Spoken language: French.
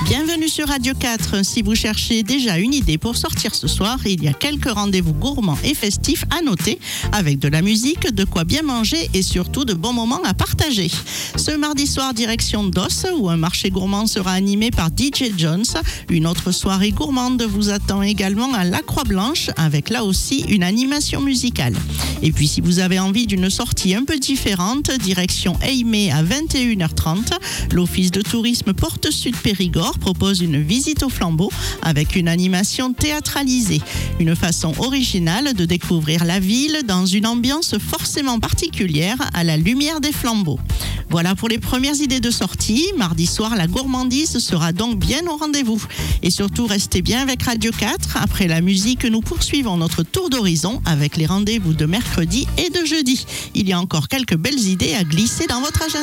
Bienvenue sur Radio 4. Si vous cherchez déjà une idée pour sortir ce soir, il y a quelques rendez-vous gourmands et festifs à noter, avec de la musique, de quoi bien manger et surtout de bons moments à partager. Ce mardi soir, direction DOS, où un marché gourmand sera animé par DJ Jones. Une autre soirée gourmande vous attend également à la Croix-Blanche, avec là aussi une animation musicale. Et puis si vous avez envie d'une sortie un peu différente, direction Aimé à 21h30, l'Office de tourisme Porte Sud Périgord propose une visite au flambeau avec une animation théâtralisée. Une façon originale de découvrir la ville dans une ambiance forcément particulière à la lumière des flambeaux. Voilà pour les premières idées de sortie. Mardi soir, la gourmandise sera donc bien au rendez-vous. Et surtout, restez bien avec Radio 4. Après la musique, nous poursuivons notre tour d'horizon avec les rendez-vous de mercredi et de jeudi. Il y a encore quelques belles idées à glisser dans votre agenda.